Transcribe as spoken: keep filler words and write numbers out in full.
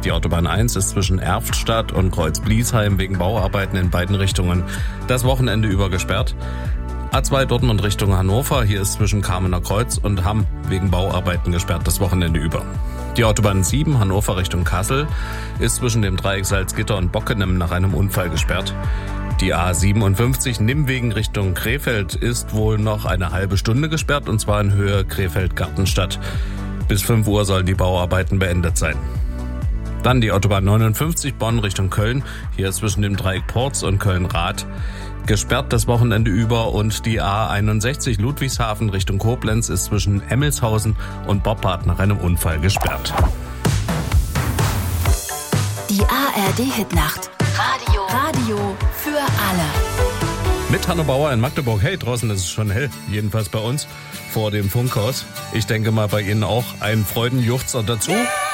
Die Autobahn eins ist zwischen Erftstadt und Kreuz-Bliesheim wegen Bauarbeiten in beiden Richtungen das Wochenende über gesperrt. A zwei Dortmund Richtung Hannover, hier ist zwischen Kamener Kreuz und Hamm wegen Bauarbeiten gesperrt das Wochenende über. Die Autobahn sieben Hannover Richtung Kassel ist zwischen dem Dreieck Salzgitter und Bockenem nach einem Unfall gesperrt. Die A siebenundfünfzig Nimmwegen Richtung Krefeld ist wohl noch eine halbe Stunde gesperrt, und zwar in Höhe Krefeld-Gartenstadt. Bis fünf Uhr sollen die Bauarbeiten beendet sein. Dann die Autobahn neunundfünfzig Bonn Richtung Köln, hier zwischen dem Dreieck Porz und Köln-Rath gesperrt das Wochenende über, und die A einundsechzig Ludwigshafen Richtung Koblenz ist zwischen Emmelshausen und Boppard nach einem Unfall gesperrt. Die A R D-Hitnacht. Radio. Radio für alle. Mit Hanno Bauer in Magdeburg. Hey, draußen ist es schon hell, jedenfalls bei uns vor dem Funkhaus. Ich denke mal bei Ihnen auch ein Freudenjuchzer dazu.